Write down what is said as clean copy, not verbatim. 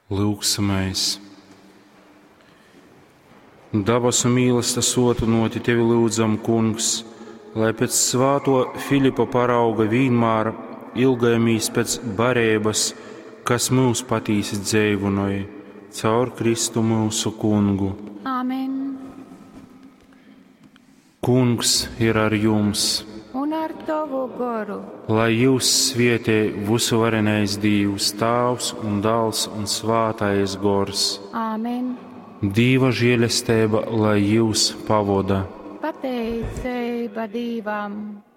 Lūgsamais. Dabas un mīlestības sotunoti tevi lūdzam, Kungs, lai pēc svāto Filipa parauga vienmēr ilgamies pēc barības, kas mūs patīsi dzēvunoja, caur Kristu mūsu Kungu. Āmen. Kungs ir ar jums, Un ar tavu garu. lai jūs svietē visuvarenais Dievs, Tēvs un Dēls un Svētais Gors. Āmen. Dieva žēlastība, lai jūs pavada. Pateicība Dievam.